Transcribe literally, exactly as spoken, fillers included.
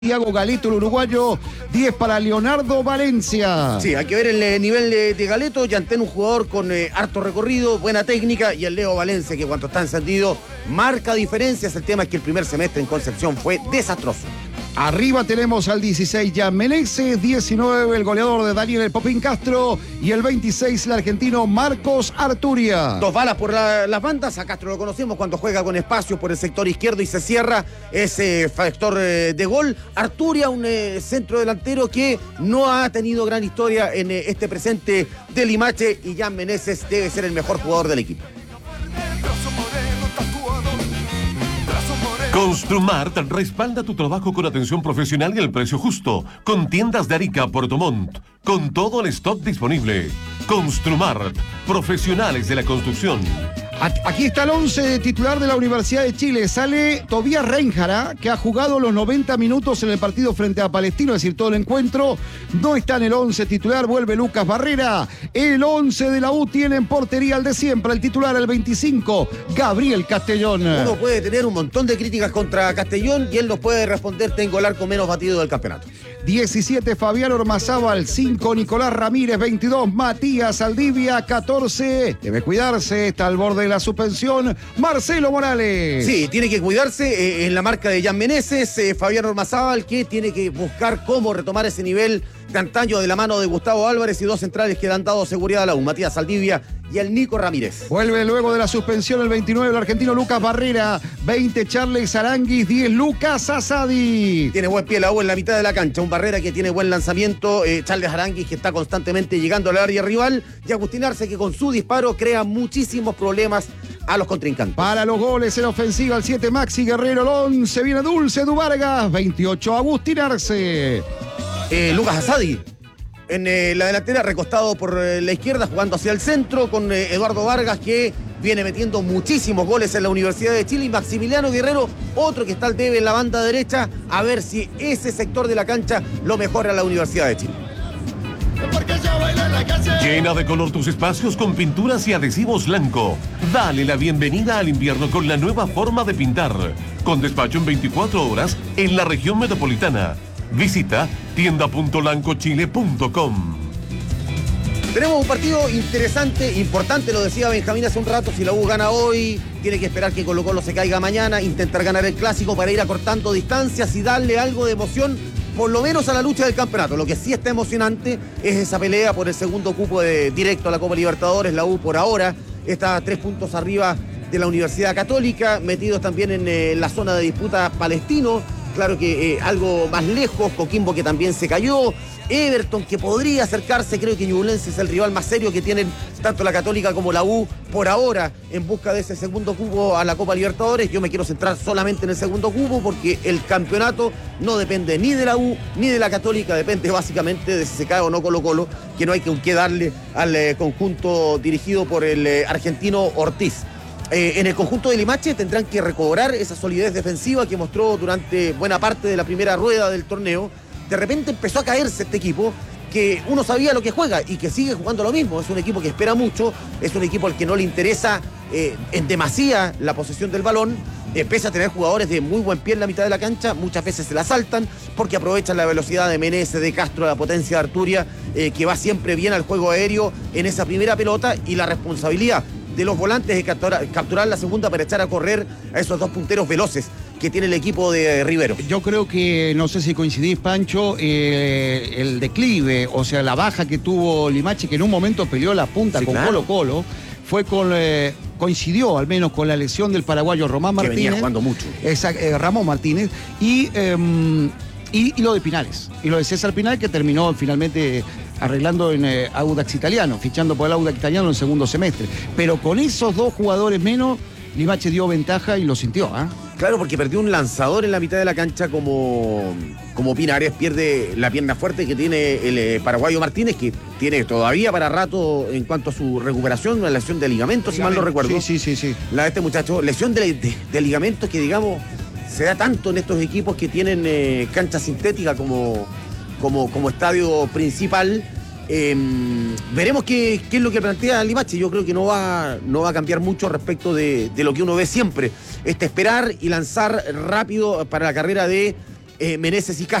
Thiago Galeto, el uruguayo, diez para Leonardo Valencia. Sí, hay que ver el eh, nivel de, de Galeto. Yantén, un jugador con eh, harto recorrido, buena técnica, y el Leo Valencia, que cuando está encendido marca diferencias. El tema es que el primer semestre en Concepción fue desastroso. Arriba tenemos al dieciséis Jan Meneses, diecinueve el goleador de Daniel El Popín Castro y el veintiséis el argentino Marcos Arturia. Dos balas por la, las bandas. A Castro lo conocemos cuando juega con espacio por el sector izquierdo y se cierra ese factor eh, de gol. Arturia, un eh, centro delantero que no ha tenido gran historia en eh, este presente de Limache, y Jan Meneses debe ser el mejor jugador del equipo. Construmart respalda tu trabajo con atención profesional y el precio justo, con tiendas de Arica, Puerto Montt, con todo el stock disponible. Construmart, profesionales de la construcción. Aquí está el once titular de la Universidad de Chile. Sale Tobías Reinjara, que ha jugado los noventa minutos en el partido frente a Palestino, es decir, todo el encuentro. No está en el once titular, vuelve Lucas Barrera. El once de la U tiene en portería al de siempre, el titular, el veinticinco, Gabriel Castellón. Uno puede tener un montón de críticas contra Castellón y él nos puede responder: tengo el arco menos batido del campeonato. diecisiete Fabián Ormazábal, cinco Nicolás Ramírez, veintidós Matías Aldivia, catorce, debe cuidarse, está al borde de la suspensión, Marcelo Morales. Sí, tiene que cuidarse eh, en la marca de Jan Meneses, eh, Fabián Ormazábal, que tiene que buscar cómo retomar ese nivel de antaño de la mano de Gustavo Álvarez, y dos centrales que le han dado seguridad a la U, Matías Aldivia y el Nico Ramírez. Vuelve luego de la suspensión el veintinueve el argentino Lucas Barrera, veinte Charles Aranguis, diez Lucas Asadi. Tiene buen pie la U en la mitad de la cancha, un Barrera que tiene buen lanzamiento, eh, Charles Aranguis que está constantemente llegando al área rival, y Agustín Arce que con su disparo crea muchísimos problemas a los contrincantes. Para los goles en ofensiva, el siete Maxi Guerrero, el once viene Dulce Duvargas, veintiocho Agustín Arce. Eh, Lucas Asadi en eh, la delantera, recostado por eh, la izquierda, jugando hacia el centro con eh, Eduardo Vargas, que viene metiendo muchísimos goles en la Universidad de Chile, y Maximiliano Guerrero, otro que está al debe en la banda derecha, a ver si ese sector de la cancha lo mejora la Universidad de Chile. Llena de color tus espacios con pinturas y adhesivos Lanco. Dale la bienvenida al invierno con la nueva forma de pintar, con despacho en veinticuatro horas en la región metropolitana. Visita tienda punto lanco chile punto com. Tenemos un partido interesante, importante, lo decía Benjamín hace un rato. Si la U gana hoy, tiene que esperar que Colo Colo se caiga mañana, intentar ganar el clásico para ir acortando distancias y darle algo de emoción, por lo menos a la lucha del campeonato. Lo que sí está emocionante es esa pelea por el segundo cupo de directo a la Copa Libertadores. La U por ahora está a tres puntos arriba de la Universidad Católica, metidos también en eh, la zona de disputa Palestino. Claro que eh, algo más lejos, Coquimbo, que también se cayó, Everton, que podría acercarse. Creo que Ñublense es el rival más serio que tienen tanto la Católica como la U por ahora, en busca de ese segundo cupo a la Copa Libertadores. Yo me quiero centrar solamente en el segundo cupo, porque el campeonato no depende ni de la U ni de la Católica, depende básicamente de si se cae o no Colo Colo, que no hay que, que darle al eh, conjunto dirigido por el eh, argentino Ortiz. Eh, en el conjunto de Limache tendrán que recobrar esa solidez defensiva que mostró durante buena parte de la primera rueda del torneo. De repente empezó a caerse este equipo, que uno sabía lo que juega y que sigue jugando lo mismo. Es un equipo que espera mucho, es un equipo al que no le interesa eh, en demasía la posesión del balón, eh, pese a tener jugadores de muy buen pie en la mitad de la cancha. Muchas veces se la saltan porque aprovechan la velocidad de Meneses, de Castro, la potencia de Arturia, eh, que va siempre bien al juego aéreo en esa primera pelota, y la responsabilidad de los volantes de capturar, capturar la segunda para echar a correr a esos dos punteros veloces que tiene el equipo de Rivero. Yo creo que, no sé si coincidís, Pancho, eh, el declive, o sea, la baja que tuvo Limache, que en un momento peleó la punta sí, con claro. Colo Colo, fue con... Eh, coincidió al menos con la lesión del paraguayo Román Martínez. Que venía jugando mucho. Esa, eh, Ramón Martínez. Y... Eh, Y, y lo de Pinales, y lo de César Pinal, que terminó finalmente arreglando en eh, Audax Italiano, fichando por el Audax Italiano en el segundo semestre. Pero con esos dos jugadores menos, Limache dio ventaja y lo sintió, ¿ah? ¿eh? Claro, porque perdió un lanzador en la mitad de la cancha como, como Pinares, pierde la pierna fuerte que tiene el eh, paraguayo Martínez, que tiene todavía para rato en cuanto a su recuperación, una lesión de ligamentos, si mal no recuerdo. Sí, sí, sí, sí. La de este muchacho, lesión de, de, de ligamentos que, digamos, se da tanto en estos equipos que tienen eh, cancha sintética como, como, como estadio principal. Eh, veremos qué, qué es lo que plantea Limache. Yo creo que no va, no va a cambiar mucho respecto de, de lo que uno ve siempre. Este esperar y lanzar rápido para la carrera de eh, Meneses y Castro.